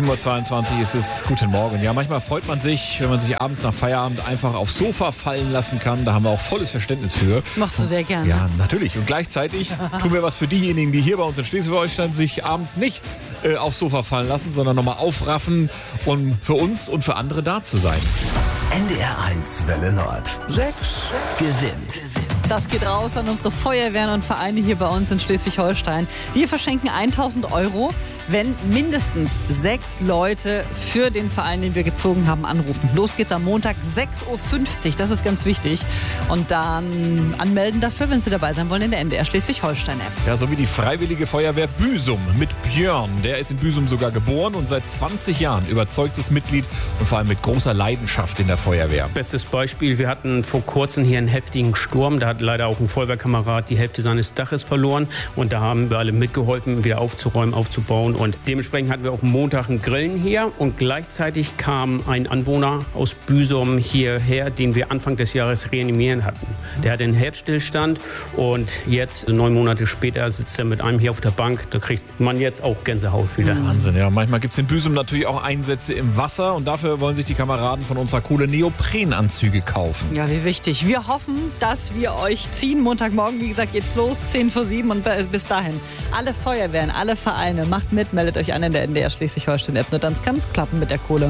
7:22 Uhr ist es. Guten Morgen. Ja, manchmal freut man sich, wenn man sich abends nach Feierabend einfach aufs Sofa fallen lassen kann. Da haben wir auch volles Verständnis für. Machst du sehr gerne. Ja, natürlich. Und gleichzeitig tun wir was für diejenigen, die hier bei uns in Schleswig-Holstein sich abends nicht aufs Sofa fallen lassen, sondern nochmal aufraffen, um für uns und für andere da zu sein. NDR1 Welle Nord. 6 gewinnt. Das geht raus an unsere Feuerwehren und Vereine hier bei uns in Schleswig-Holstein. Wir verschenken 1.000 €, wenn mindestens 6 Leute für den Verein, den wir gezogen haben, anrufen. Los geht's am Montag 6:50 Uhr, das ist ganz wichtig. Und dann anmelden dafür, wenn Sie dabei sein wollen, in der NDR Schleswig-Holstein-App. Ja, so wie die Freiwillige Feuerwehr Büsum mit Björn. Der ist in Büsum sogar geboren und seit 20 Jahren überzeugtes Mitglied und vor allem mit großer Leidenschaft in der Feuerwehr. Bestes Beispiel, wir hatten vor kurzem hier einen heftigen Sturm. Da hat leider auch ein Feuerwehrkamerad die Hälfte seines Daches verloren. Und da haben wir alle mitgeholfen, wieder aufzuräumen, aufzubauen. Und dementsprechend hatten wir auch Montag ein Grillen hier. Und gleichzeitig kam ein Anwohner aus Büsum hierher, den wir Anfang des Jahres reanimieren hatten. Der hatte einen Herzstillstand und jetzt, 9 Monate später, sitzt er mit einem hier auf der Bank. Da kriegt man jetzt auch Gänsehaut wieder. Wahnsinn, ja. Manchmal gibt es in Büsum natürlich auch Einsätze im Wasser. Und dafür wollen sich die Kameraden von unserer Kohle Neoprenanzüge kaufen. Ja, wie wichtig. Wir hoffen, dass wir euch ziehen. Montagmorgen, wie gesagt, geht's los, 6:50 und bis dahin. Alle Feuerwehren, alle Vereine, macht mit, meldet euch an in der NDR Schleswig-Holstein-App. Nur dann kann es klappen mit der Kohle.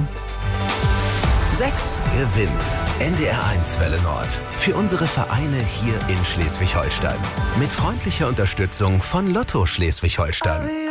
6 gewinnt. NDR1 Welle Nord. Für unsere Vereine hier in Schleswig-Holstein. Mit freundlicher Unterstützung von Lotto Schleswig-Holstein.